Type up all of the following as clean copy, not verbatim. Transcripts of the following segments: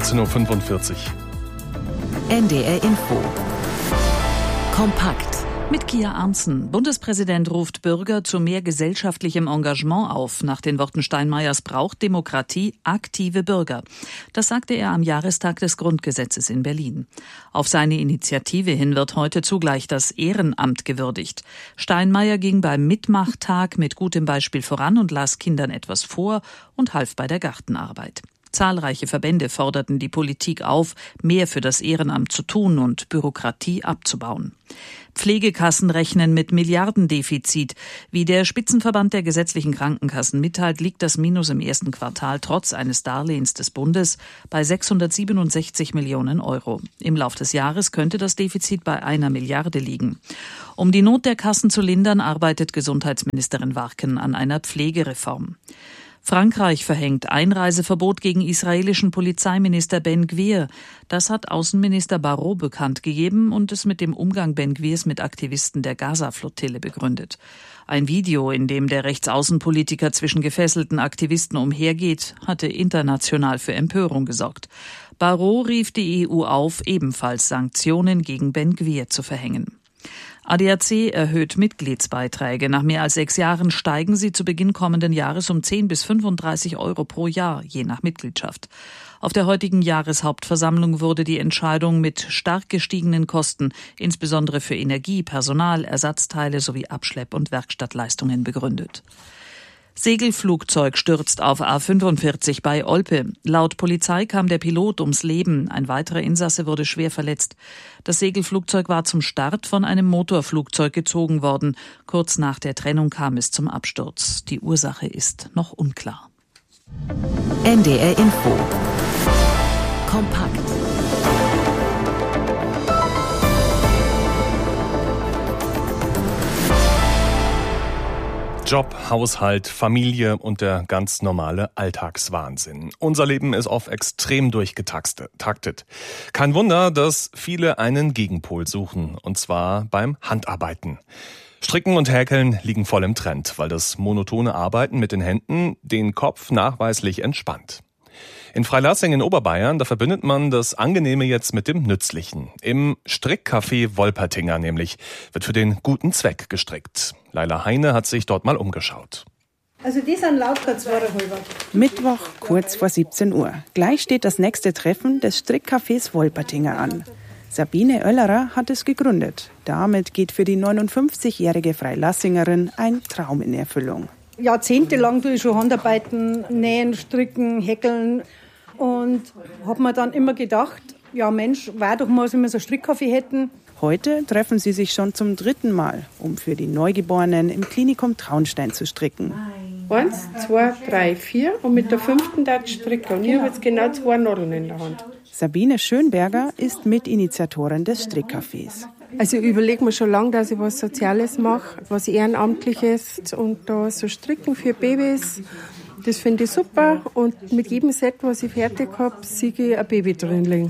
18.45 Uhr. NDR Info. Kompakt. Mit Kia Arntzen. Bundespräsident ruft Bürger zu mehr gesellschaftlichem Engagement auf. Nach den Worten Steinmeiers braucht Demokratie aktive Bürger. Das sagte er am Jahrestag des Grundgesetzes in Berlin. Auf seine Initiative hin wird heute zugleich das Ehrenamt gewürdigt. Steinmeier ging beim Mitmachtag mit gutem Beispiel voran und las Kindern etwas vor und half bei der Gartenarbeit. Zahlreiche Verbände forderten die Politik auf, mehr für das Ehrenamt zu tun und Bürokratie abzubauen. Pflegekassen rechnen mit Milliardendefizit. Wie der Spitzenverband der gesetzlichen Krankenkassen mitteilt, liegt das Minus im ersten Quartal trotz eines Darlehens des Bundes bei 667 Millionen Euro. Im Lauf des Jahres könnte das Defizit bei 1 Milliarde liegen. Um die Not der Kassen zu lindern, arbeitet Gesundheitsministerin Warken an einer Pflegereform. Frankreich verhängt Einreiseverbot gegen israelischen Polizeiminister Ben Gvir. Das hat Außenminister Barrot bekannt gegeben und es mit dem Umgang Ben Gvirs mit Aktivisten der Gaza-Flottille begründet. Ein Video, in dem der Rechtsaußenpolitiker zwischen gefesselten Aktivisten umhergeht, hatte international für Empörung gesorgt. Barrot rief die EU auf, ebenfalls Sanktionen gegen Ben Gvir zu verhängen. ADAC erhöht Mitgliedsbeiträge. Nach mehr als 6 Jahren steigen sie zu Beginn kommenden Jahres um 10 bis 35 Euro pro Jahr, je nach Mitgliedschaft. Auf der heutigen Jahreshauptversammlung wurde die Entscheidung mit stark gestiegenen Kosten, insbesondere für Energie, Personal, Ersatzteile sowie Abschlepp- und Werkstattleistungen begründet. Segelflugzeug stürzt auf A45 bei Olpe. Laut Polizei kam der Pilot ums Leben. Ein weiterer Insasse wurde schwer verletzt. Das Segelflugzeug war zum Start von einem Motorflugzeug gezogen worden. Kurz nach der Trennung kam es zum Absturz. Die Ursache ist noch unklar. NDR Info. Kompakt. Job, Haushalt, Familie und der ganz normale Alltagswahnsinn. Unser Leben ist oft extrem durchgetaktet. Kein Wunder, dass viele einen Gegenpol suchen, und zwar beim Handarbeiten. Stricken und Häkeln liegen voll im Trend, weil das monotone Arbeiten mit den Händen den Kopf nachweislich entspannt. In Freilassing in Oberbayern, da verbindet man das Angenehme jetzt mit dem Nützlichen. Im Strickcafé Wolpertinger nämlich wird für den guten Zweck gestrickt. Laila Heine hat sich dort mal umgeschaut. Also die sind lauter 2,5. Mittwoch, kurz vor 17 Uhr. Gleich steht das nächste Treffen des Strickcafés Wolpertinger an. Sabine Oellerer hat es gegründet. Damit geht für die 59-jährige Freilassingerin ein Traum in Erfüllung. Jahrzehntelang tue ich schon Handarbeiten, nähen, stricken, häkeln. Und habe mir dann immer gedacht, ja Mensch, wäre doch mal, wenn wir so einen Strickcafé hätten. Heute treffen sie sich schon zum 3. Mal, um für die Neugeborenen im Klinikum Traunstein zu stricken. 1, 2, 3, 4 und mit der 5. darf ich stricken. Und ich habe jetzt genau 2 Nadeln in der Hand. Sabine Schönberger ist Mitinitiatorin des Strickcafés. Also ich überlege mir schon lange, dass ich was Soziales mache, was Ehrenamtliches und da so stricken für Babys. Das finde ich super und mit jedem Set, was ich fertig habe, sehe ich ein Baby drin liegen.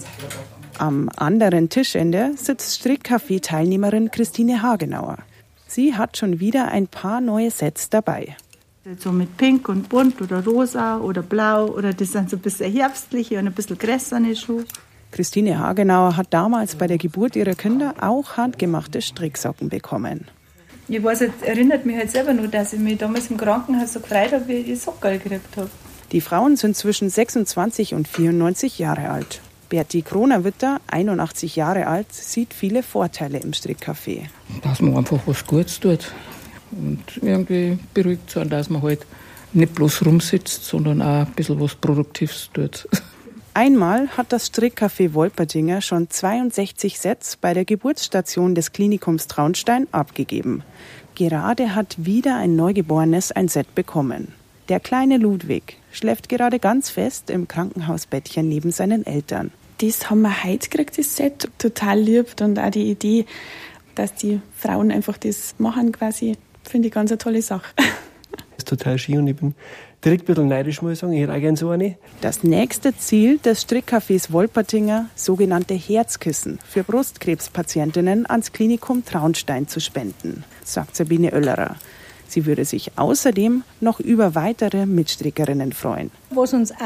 Am anderen Tischende sitzt Strickcafé-Teilnehmerin Christine Hagenauer. Sie hat schon wieder ein paar neue Sets dabei. So mit Pink und Bunt oder Rosa oder Blau oder das sind so ein bisschen herbstliche und ein bisschen grässerne Schuhe. Christine Hagenauer hat damals bei der Geburt ihrer Kinder auch handgemachte Stricksocken bekommen. Ich weiß, es erinnert mich halt selber nur, dass ich mich damals im Krankenhaus so gefreut habe, wie ich die Socken gekriegt habe. Die Frauen sind zwischen 26 und 94 Jahre alt. Berti Kronerwitter, 81 Jahre alt, sieht viele Vorteile im Strickcafé. Dass man einfach was Gutes tut und irgendwie beruhigt sein, dass man halt nicht bloß rumsitzt, sondern auch ein bisschen was Produktives tut. Einmal hat das Strickcafé Wolpertinger schon 62 Sets bei der Geburtsstation des Klinikums Traunstein abgegeben. Gerade hat wieder ein Neugeborenes ein Set bekommen. Der kleine Ludwig schläft gerade ganz fest im Krankenhausbettchen neben seinen Eltern. Das haben wir heute gekriegt, das Set. Total lieb und auch die Idee, dass die Frauen einfach das machen quasi, finde ich ganz eine tolle Sache. Das ist total schön und ich bin direkt ein bisschen neidisch, muss ich sagen. Ich hätte auch gerne so eine. Das nächste Ziel des Strickcafés Wolpertinger, sogenannte Herzkissen für Brustkrebspatientinnen ans Klinikum Traunstein zu spenden, sagt Sabine Oellerer. Sie würde sich außerdem noch über weitere Mitstrickerinnen freuen. Was uns auch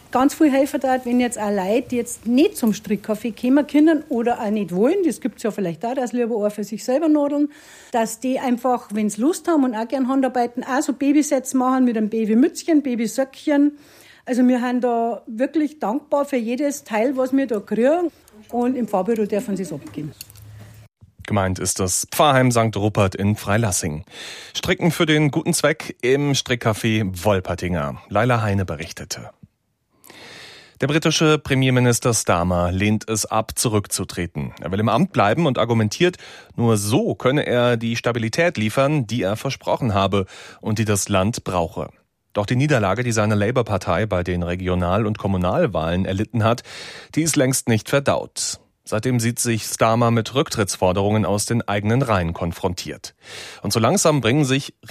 ganz viel helfen hat, wenn jetzt auch Leute, die jetzt nicht zum Strickkaffee kommen können oder auch nicht wollen, das gibt es ja vielleicht auch, dass lieber auch für sich selber nadeln, dass die einfach, wenn sie Lust haben und auch gerne Handarbeiten, auch so Babysets machen mit einem Babymützchen, Babysöckchen. Also wir sind da wirklich dankbar für jedes Teil, was wir da kriegen, und im Fahrbüro dürfen sie es abgeben. Gemeint ist das Pfarrheim St. Rupert in Freilassing. Stricken für den guten Zweck im Strickcafé Wolpertinger. Laila Heine berichtete. Der britische Premierminister Starmer lehnt es ab, zurückzutreten. Er will im Amt bleiben und argumentiert, nur so könne er die Stabilität liefern, die er versprochen habe und die das Land brauche. Doch die Niederlage, die seine Labour-Partei bei den Regional- und Kommunalwahlen erlitten hat, die ist längst nicht verdaut. Seitdem sieht sich Starmer mit Rücktrittsforderungen aus den eigenen Reihen konfrontiert. Und so langsam bringen sich